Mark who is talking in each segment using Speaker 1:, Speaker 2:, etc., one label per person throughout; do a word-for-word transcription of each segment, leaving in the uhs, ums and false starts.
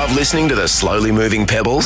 Speaker 1: love listening to the slowly moving pebbles?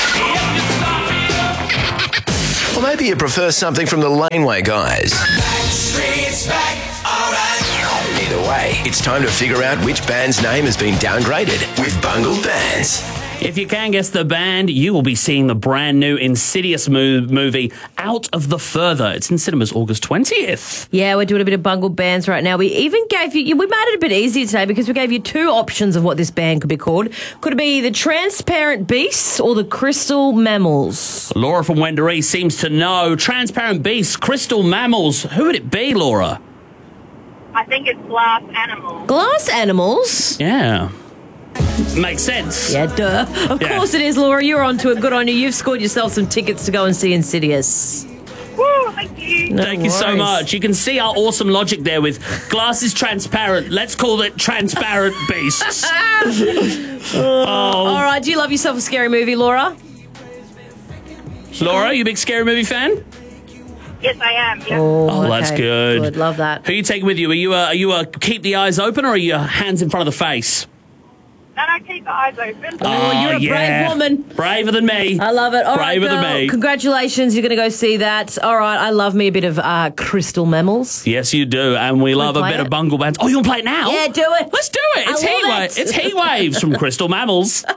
Speaker 1: Or maybe you prefer something from the Laneway guys? Backstreet's back, alright. Either way, it's time to figure out which band's name has been downgraded with Bungled Bands.
Speaker 2: If you can guess the band, you will be seeing the brand new Insidious mo- movie Out of the Further. It's in cinemas August twentieth.
Speaker 3: Yeah, we're doing a bit of Bungled Bands right now. We even gave you, we made it a bit easier today because we gave you two options of what this band could be called. Could it be the Transparent Beasts or the Crystal Mammals?
Speaker 2: Laura from Wendouree seems to know. Transparent Beasts, Crystal Mammals. Who would it be, Laura?
Speaker 4: I think it's Glass Animals.
Speaker 3: Glass Animals?
Speaker 2: Yeah. Makes sense.
Speaker 3: Yeah, duh. Of
Speaker 2: Yeah.
Speaker 3: course it is, Laura. You're onto it. Good on you. You've scored yourself some tickets to go and see Insidious.
Speaker 4: Woo, thank you.
Speaker 3: No
Speaker 2: Thank you so
Speaker 3: worries.
Speaker 2: much. You can see our awesome logic there with glass is transparent. Let's call it Transparent Beasts. oh.
Speaker 3: All right. Do you love yourself a scary movie, Laura?
Speaker 2: Laura, you a big scary movie fan?
Speaker 4: Yes, I am. Yeah.
Speaker 2: Oh, that's
Speaker 3: okay.
Speaker 2: good.
Speaker 3: Good. Love that.
Speaker 2: Who are you taking with you? Are you a, are you a keep the eyes open or are you hands in front of the face?
Speaker 4: No, no, keep the eyes open.
Speaker 3: Oh, you're a
Speaker 2: yeah.
Speaker 3: brave woman.
Speaker 2: Braver than me.
Speaker 3: I love it. All right,
Speaker 2: Braver than
Speaker 3: girl.
Speaker 2: me.
Speaker 3: Congratulations. You're going to go see that. All right. I love me a bit of uh, Crystal Mammals.
Speaker 2: Yes, you do. And we love a
Speaker 3: play
Speaker 2: bit
Speaker 3: it?
Speaker 2: of Bungle Bands. Oh, you want to play it now?
Speaker 3: Yeah, do it.
Speaker 2: Let's do it. It's
Speaker 3: I
Speaker 2: heat
Speaker 3: love
Speaker 2: wa-
Speaker 3: it.
Speaker 2: It's heat waves from Crystal Mammals.